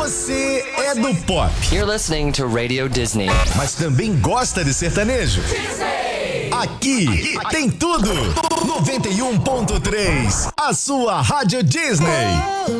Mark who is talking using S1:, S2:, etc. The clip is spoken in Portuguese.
S1: Você é do pop.
S2: You're listening to Radio Disney.
S1: Mas também gosta de sertanejo? Aqui tem tudo. 91.3, a sua Rádio Disney.